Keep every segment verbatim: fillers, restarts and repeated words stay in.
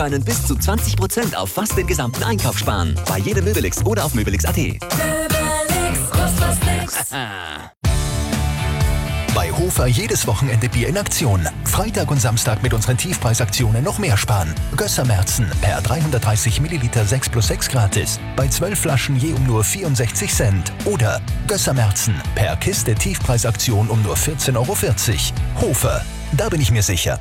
können bis zu zwanzig Prozent auf fast den gesamten Einkauf sparen. Bei jedem Möbelix oder auf Möbelix Punkt at. Möbelix, kostet was nix. Bei Hofer jedes Wochenende Bier in Aktion. Freitag und Samstag mit unseren Tiefpreisaktionen noch mehr sparen. Gösser-Märzen per dreihundertdreißig Milliliter sechs plus sechs gratis. Bei zwölf Flaschen je um nur vierundsechzig Cent. Oder Gösser-Märzen per Kiste Tiefpreisaktion um nur vierzehn Euro vierzig. Hofer, da bin ich mir sicher.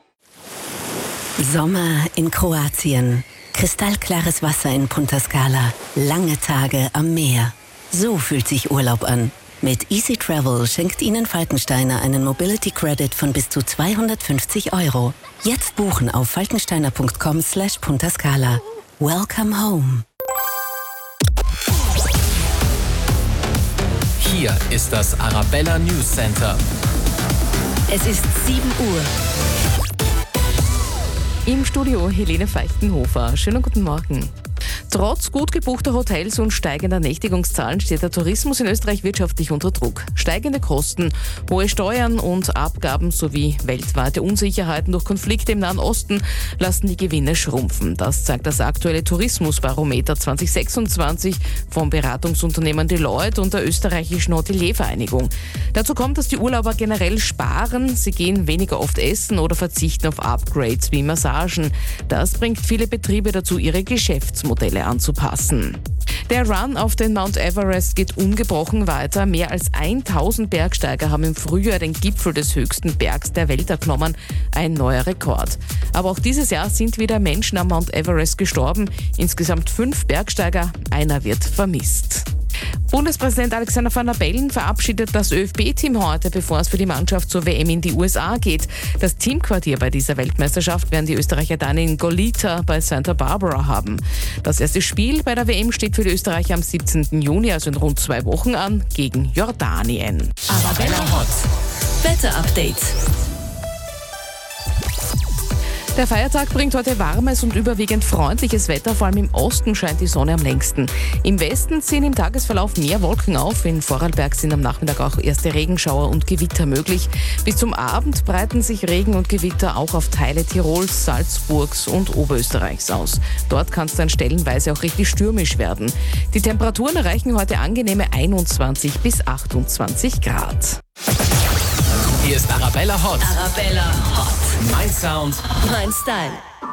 Sommer in Kroatien. Kristallklares Wasser in Punta Scala. Lange Tage am Meer. So fühlt sich Urlaub an. Mit Easy Travel schenkt Ihnen Falkensteiner einen Mobility Credit von bis zu zweihundertfünfzig Euro. Jetzt buchen auf falkensteiner punkt com slash Punta Scala. Welcome home. Hier ist das Arabella News Center. Es ist sieben Uhr. Im Studio Helene Feichtenhofer. Schönen guten Morgen. Trotz gut gebuchter Hotels und steigender Nächtigungszahlen steht der Tourismus in Österreich wirtschaftlich unter Druck. Steigende Kosten, hohe Steuern und Abgaben sowie weltweite Unsicherheiten durch Konflikte im Nahen Osten lassen die Gewinne schrumpfen. Das zeigt das aktuelle Tourismusbarometer zwanzig sechsundzwanzig vom Beratungsunternehmen Deloitte und der österreichischen Hoteliervereinigung. Dazu kommt, dass die Urlauber generell sparen, sie gehen weniger oft essen oder verzichten auf Upgrades wie Massagen. Das bringt viele Betriebe dazu, ihre Geschäftsmodelle anzupassen. Der Run auf den Mount Everest geht ungebrochen weiter. Mehr als tausend Bergsteiger haben im Frühjahr den Gipfel des höchsten Bergs der Welt erklommen. Ein neuer Rekord. Aber auch dieses Jahr sind wieder Menschen am Mount Everest gestorben. Insgesamt fünf Bergsteiger, einer wird vermisst. Bundespräsident Alexander Van der Bellen verabschiedet das ÖFB-Team heute, bevor es für die Mannschaft zur W M in die U S A geht. Das Teamquartier bei dieser Weltmeisterschaft werden die Österreicher dann in Goleta bei Santa Barbara haben. Das erste Spiel bei der W M steht für die Österreicher am siebzehnten Juni, also in rund zwei Wochen an, gegen Jordanien. Arabella Hot. Wetter-Update. Der Feiertag bringt heute warmes und überwiegend freundliches Wetter, vor allem im Osten scheint die Sonne am längsten. Im Westen ziehen im Tagesverlauf mehr Wolken auf, in Vorarlberg sind am Nachmittag auch erste Regenschauer und Gewitter möglich. Bis zum Abend breiten sich Regen und Gewitter auch auf Teile Tirols, Salzburgs und Oberösterreichs aus. Dort kann es dann stellenweise auch richtig stürmisch werden. Die Temperaturen erreichen heute angenehme einundzwanzig bis achtundzwanzig Grad. Hier ist Arabella Hot. Arabella Hot. Mein Sound. Mein Style.